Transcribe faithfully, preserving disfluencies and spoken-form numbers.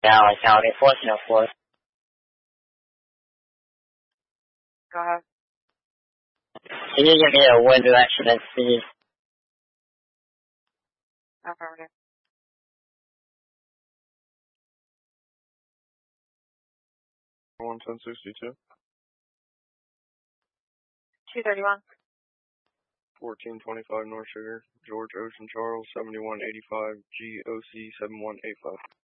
Dallas County, fourteen oh four. Go ahead. Can you give me a wind direction and speed? Affirmative. one ten sixty-two. two thirty-one. fourteen twenty-five North Sugar, George Ocean Charles, seventy-one eighty-five, G O C seven one eight five.